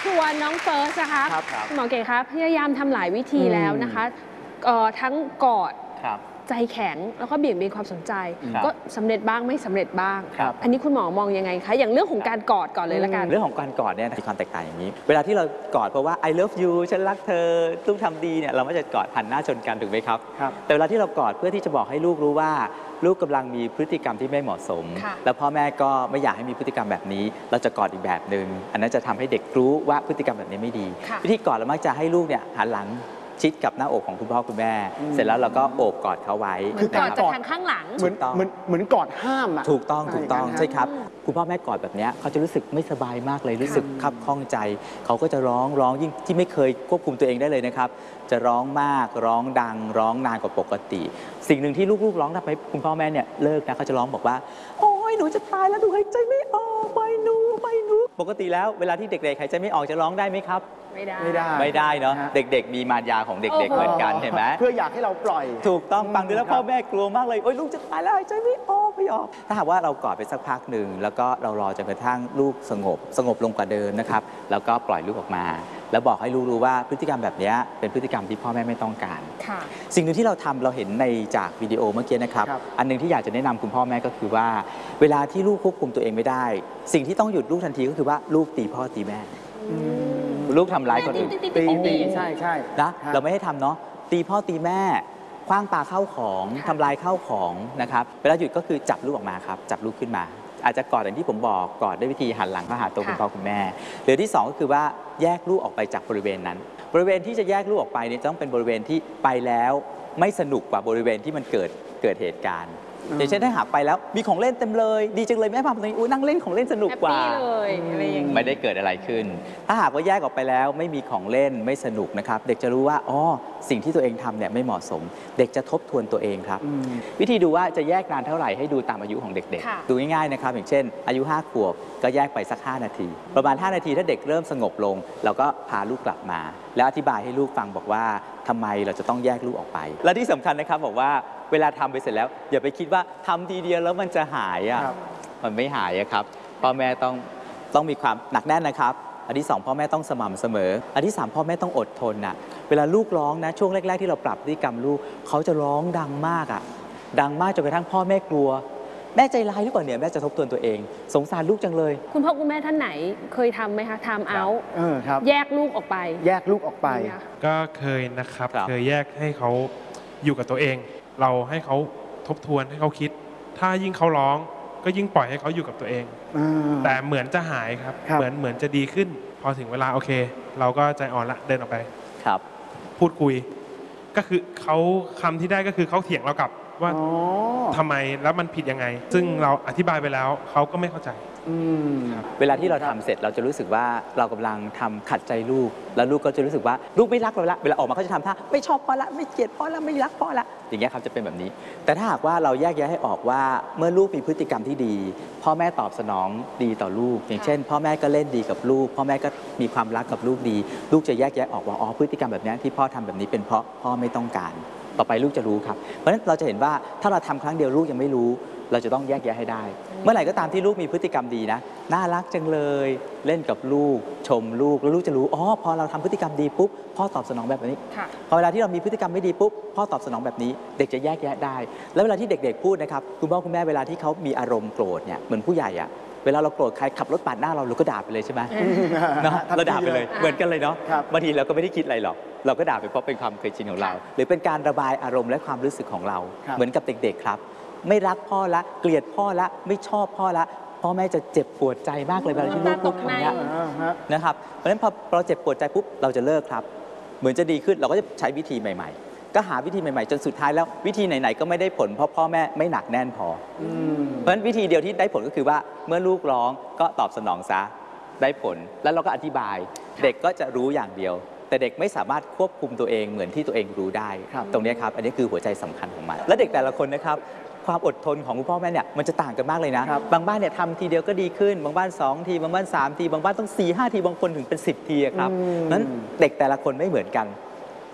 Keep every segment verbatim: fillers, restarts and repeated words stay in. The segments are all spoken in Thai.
ส่วนน้องเฟิร์สนะคะหมอเก๋คะพยายามทำหลายวิธีแล้วนะคะทั้งกอดใจแข็งแล้วก็เบี่ยงเบนความสนใจก็สำเร็จบ้างไม่สำเร็จบ้างอันนี้คุณหมอมองยังไงคะอย่างเรื่องของการกอดก่อนเลยละกันเรื่องของการกอดเนี่ยมีความแตกต่างอย่างนี้เวลาที่เรากอดเพราะว่า I love you ฉันรักเธอลูกทำดีเนี่ยเราไม่จะกอดหันหน้าชนกันถูกไหมครับแต่เวลาที่เรากอดเพื่อที่จะบอกให้ลูกรู้ว่าลูกกำลังมีพฤติกรรมที่ไม่เหมาะสมแล้วพ่อแม่ก็ไม่อยากให้มีพฤติกรรมแบบนี้เราจะกอดอีกแบบหนึ่งอันนั้นจะทำให้เด็กรู้ว่าพฤติกรรมแบบนี้ไม่ดีวิธีกอดเรามักจะให้ลูกเนี่ยหันหลังชิดกับหน้าอกของคุณพ่อคุณแม่เสร็จแล้วเราก็โอบกอดเขาไว้คือกอดจากทางข้างหลังเหมือนเหมือนเหมือนกอดห้ามอะถูกต้องถูกต้องใช่ครับคุณพ่อแม่กอดแบบนี้เขาจะรู้สึกไม่สบายมากเลยรู้สึกคับข้องใจเขาก็จะร้องร้องยิ่งที่ไม่เคยควบคุมตัวเองได้เลยนะครับจะร้องมากร้องดังร้องนานกว่าปกติสิ่งหนึ่งที่ลูกๆร้องทำให้คุณพ่อแม่เนี่ยเลิกนะเขาจะร้องบอกว่าโอ้ยหนูจะตายแล้วหนูหายใจไม่ออกไม่หนูไม่หนูปกติแล้วเวลาที่เด็กๆหายใจไม่ออกจะร้องได้ไหมครับไม่ได้ไม่ได้ไม่ได้เนาะเด็กๆมีมารยาของเด็กๆเหมือนกันเห็นไหมเพื่ออยากให้เราปล่อยถูกต้องฟังดูแล้วพ่อแม่กลัวมากเลยโอ๊ยลูกจะตายแล้วหายใจไม่ออกไม่ออกถ้าหากว่าเรากอดไปสักพักหนึ่งแล้วก็เรารอจนกระทั่งลูกสงบสงบลงกว่าเดิมนะครับแล้วก็ปล่อยลูกออกมาแล้วบอกให้ลูกรู้ว่าพฤติกรรมแบบนี้เป็นพฤติกรรมที่พ่อแม่ไม่ต้องการสิ่งหนึ่งที่เราทำเราเห็นในจากวิดีโอเมื่อกี้นะครับอันนึงที่อยากจะแนะนำคุณพ่อแม่ก็คือว่าเวลาที่ลูกควบคุมตัวเองไม่ได้สิ่งที่ต้องหยุดลูกทันทีก็คือว่าลูกตีพ่อตีแม่ลูกทำร้ายคนอื่นตีตีใช่ใช่นะเราไม่ให้ทำเนาะตีพ่อตีแม่คว้างปาเข้าของทำลายเข้าของนะครับเวลาหยุดก็คือจับลูกออกมาครับจับลูกขึ้นมาอาจจะกอดอย่างที่ผมบอกกอดด้วยวิธีหันหลังเข้าหาตัวคุณพ่อคุณแม่หรือที่สองก็คือว่าแยกลูกออกไปจากบริเวณนั้นบริเวณที่จะแยกลูกออกไปเนี่ยต้องเป็นบริเวณที่ไปแล้วไม่สนุกกว่าบริเวณที่มันเกิดเกิดเหตุการณ์อย่างเช่นถ้าหากไปแล้วมีของเล่นเต็มเลยดีจังเลยแม่พาไปตรงนี้อุ้ยนั่งเล่นของเล่นสนุกกว่าไม่ได้เกิดอะไรขึ้นถ้าหากว่าแยกออกไปแล้วไม่มีของเล่นไม่สนุกนะครับเด็กจะรู้ว่าอ๋อสิ่งที่ตัวเองทำเนี่ยไม่เหมาะสมเด็กจะทบทวนตัวเองครับวิธีดูว่าจะแยกนานเท่าไหร่ให้ดูตามอายุของเด็กๆดูง่ายๆนะครับอย่างเช่นอายุห้าขวบก็แยกไปสักห้านาทีประมาณห้านาทีถ้าเด็กเริ่มสงบลงเราก็พาลูกกลับมาแล้วอธิบายให้ลูกฟังบอกว่าทำไมเราจะต้องแยกลูกออกไปและที่สำคัญนะครับบอกว่าเวลาทำไปเสร็จแล้วอย่าไปคิดว่าทำทีเดียวแล้วมันจะหายอ่ะมันไม่หายครับพ่อแม่ต้องต้องมีความหนักแน่นนะครับอันที่สองพ่อแม่ต้องสม่ำเสมออันที่สามพ่อแม่ต้องอดทนน่ะเวลาลูกร้องนะช่วงแรกๆที่เราปรับพฤติกรรมลูกเขาจะร้องดังมากอ่ะดังมากจนกระทั่งพ่อแม่กลัวแม่ใจร้ายหรือเปล่าเนี่ยแม่จะทบทวนตัวเองสงสารลูกจังเลยคุณพ่อคุณแม่ท่านไหนเคยทำไหมคะไทม์เอาท์แยกลูกออกไปแยกลูกออกไปก็เคยนะครับเคยแยกให้เขาอยู่กับตัวเองเราให้เขาทบทวนให้เขาคิดถ้ายิ่งเขาร้องก็ยิ่งปล่อยให้เขาอยู่กับตัวเองแต่เหมือนจะหายครับเหมือนเหมือนจะดีขึ้นพอถึงเวลาโอเคเราก็ใจอ่อนละเดินออกไปครับพูดคุยก็คือเขาคำที่ได้ก็คือเขาเถียงเรากลับว่าทำไมแล้วมันผิดยังไงซึ่งเราอธิบายไปแล้วเขาก็ไม่เข้าใจเวลาที่เราทำเสร็จเราจะรู้สึกว่าเรากำลังทำขัดใจลูกแล้วลูกก็จะรู้สึกว่าลูกไม่รักเราละเวลาออกมาเขาจะทำท่าไม่ชอบพ่อละไม่เกลียดพ่อละไม่รักพ่อละอย่างเงี้ยครับจะเป็นแบบนี้แต่ถ้าหากว่าเราแยกแยะให้ออกว่าเมื่อลูกมีพฤติกรรมที่ดีพ่อแม่ตอบสนองดีต่อลูกอย่างเช่นพ่อแม่ก็เล่นดีกับลูกพ่อแม่ก็มีความรักกับลูกดีลูกจะแยกแยะออกว่าอ๋อพฤติกรรมแบบนี้ที่พ่อทำแบบนี้เป็นเพราะพ่อไม่ต้องการต่อไปลูกจะรู้ครับเพราะฉะนั้นเราจะเห็นว่าถ้าเราทำครั้งเดียวลูกยังไม่รู้เราจะต้องแยกแยะให้ได้เมื่อไหร่ก็ตามที่ลูกมีพฤติกรรมดีนะน่ารักจังเลยเล่นกับลูกชมลูกแล้วลูกจะรู้อ๋อพอเราทำพฤติกรรมดีปุ๊บพ่อตอบสนองแบบนี้พอเวลาที่เรามีพฤติกรรมไม่ดีปุ๊บพ่อตอบสนองแบบนี้เด็กจะแยกแยะได้แล้วเวลาที่เด็กๆพูดนะครับคุณพ่อคุณแม่เวลาที่เขามีอารมณ์โกรธเนี่ยเหมือนผู้ใหญ่อะเวลาเราโกรธใครขับรถปาดหน้าเราเราก็ด่าไปเลยใช่ไหมเนาะเราด่าไปเลยเหมือนกันเลยเนาะบางทีเราก็ไม่ได้คิดอะไรหรอกเราก็ด่าไปเพราะเป็นความเคยชินของเราหรือเป็นการระบายอารมณ์และความรู้สึกของเราเหมือนกับเด็กๆครับไม่รักพ่อละเกลียดพ่อละไม่ชอบพ่อละพ่อแม่จะเจ็บปวดใจมากเลยเวลาที่ลูกพูดคำนี้นะครับเพราะฉะนั้นพอเราเจ็บปวดใจปุ๊บเราจะเลิกครับเหมือนจะดีขึ้นเราก็จะใช้วิธีใหม่ๆก็หาวิธีใหม่ๆจนสุดท้ายแล้ววิธีไหนๆก็ไม่ได้ผลเพราะพ่อแม่ไม่หนักแน่นพอเพราะฉะนั้นวิธีเดียวที่ได้ผลก็คือว่าเมื่อลูกร้องก็ตอบสนองซะได้ผลแล้วเราก็อธิบายเด็กก็จะรู้อย่างเดียวแต่เด็กไม่สามารถควบคุมตัวเองเหมือนที่ตัวเองรู้ได้ตรงนี้ครับอันนี้คือหัวใจสำคัญของมันและเด็กแต่ละคนนะครับความอดทนของคุณพ่อแม่เนี่ยมันจะต่างกันมากเลยนะบางบ้านเนี่ยทำทีเดียวก็ดีขึ้นบางบ้านสองทีบางบ้านสามทีบางบ้านต้องสี่ห้าทีบางคนถึงเป็นสิบทีครับนั้นเด็กแต่ละคนไม่เหมือนกัน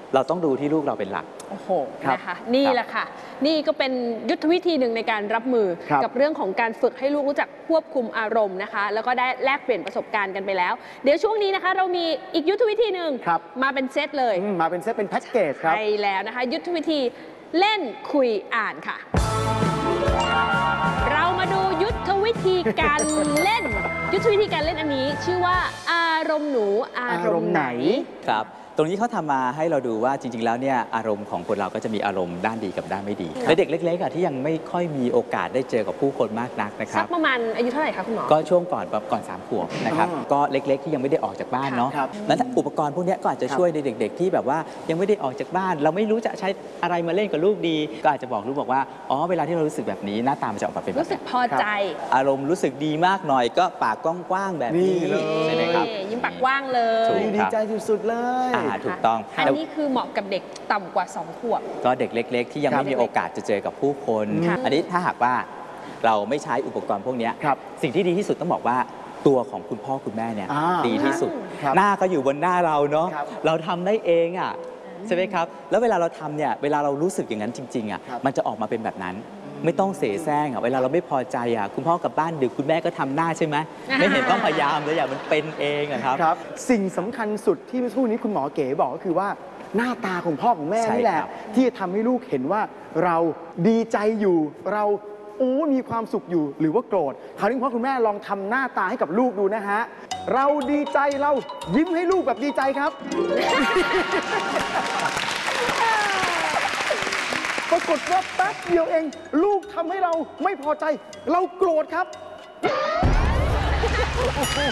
เราต้องดูที่ลูกเราเป็นหลักโอ้โหครับนะคะนี่แหละค่ะ นี่ก็เป็นยุทธวิธีหนึ่งในการรับมือครับกับเรื่องของการฝึกให้ลูกรู้จักควบคุมอารมณ์นะคะ แล้วก็ได้แลกเปลี่ยนประสบการณ์กันไปแล้ว เดี๋ยวช่วงนี้นะคะ เรามีอีกยุทธวิธีหนึ่งครับมาเป็นเซตเลยอืมมาเป็นเซตเป็นแพ็กเกจครับใช่แล้วนะคะ ยุทธวิธีเล่นคุยอ่านค่ะ เรามาดูยุทธวิธีการเล่น ยุทธวิธีการเล่นอันนี้ ชื่อว่าอารมณ์หนูอารมณ์ไหนครับ ตรงนี้เขาทำมาให้เราดูว่าจริง ๆ แล้วเนี่ยอารมณ์ของคนเราก็จะมีอารมณ์ด้านดีกับด้านไม่ดีและเด็กเล็กๆอ่ะที่ยังไม่ค่อยมีโอกาสได้เจอกับผู้คนมากนักนะคสัรักบประมาณอายุเท่าไหร่คะคุณหมอก็ช่วงก่อนก่อนสามขวบนะครับอ๋อก็เล็กๆที่ยังไม่ได้ออกจากบ้านเนาะครับแล้วอุปกรณ์พวกเนี้ยก็อาจจะช่วยในเด็ก ๆ ที่แบบว่ายังไม่ได้ออกจากบ้าน เราไม่รู้จะใช้อะไรมาเล่นกับลูกดี ก็อาจจะบอกลูกบอกว่าอ๋อเวลาที่เรารู้สึกแบบนี้หน้าตามันจะออกมาเป็นแบบรู้สึกนี้พอใจอารมณ์รู้สึกดีมากหน่อยก็ปากกว้างๆแบบนี้นี่เลยใช่ไหมครับยิ้มปากกว้างเลถูยกดีใจสุดๆเลยอ่าถูกต้องอันนี้คือเหมาะกับเด็กต่ำกว่าสองขวบก็เด็กเล็ก ๆ ที่ยังครับไม่มีโอกาสจะเจอกับผู้คนค่ะอันนี้ถ้าหากว่าเราไม่ใช้อุปกรณ์พวกเนี้ยครับสิ่งที่ดีที่สุดต้องบอกว่าตัวของคุณพ่อคุณแม่เนี่ยอ่าดีที่สุดครับหน้าก็อยู่บนหน้าเราเนาะครับเราทำได้เองอ่ะใช่ไหมครับ แล้วเวลาเราทำเนี่ยเวลาเรารู้สึกอย่างนั้นจริงๆอ่ะครับมันจะออกมาเป็นแบบนั้น ไม่ต้องเสแสร้งอ่ะเวลาเราไม่พอใจอ่ะคุณพ่อกลับบ้านดึกคุณแม่ก็ทำหน้าใช่ไหมไม่เห็นต้องพยายามเลยอ่ะมันเป็นเองอะครับครับ สิ่งสำคัญสุดที่เมื่อสักครู่นี้คุณหมอเก๋บอกก็คือว่าหน้าตาของพ่อของแม่ใช่นี่แหละครับที่จะทำให้ลูกเห็นว่าเราดีใจอยู่ เราโอ้มีความสุขอยู่หรือว่าโกรธคราวนี้คุณพ่อคุณแม่ลองทำหน้าตาให้กับลูกดูนะฮะเราดีใจเรายิ้มให้ลูกแบบดีใจครับ ปรากฏว่าแป๊บเดียวเอง ลูกทำให้เราไม่พอใจ เราโกรธครับ